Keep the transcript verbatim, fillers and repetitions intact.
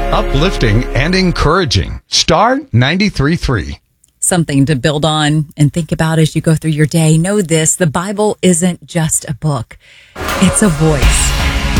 uplifting and encouraging. Star ninety-three point three. Something to build on and think about as you go through your day. Know this, the Bible isn't just a book. It's a voice.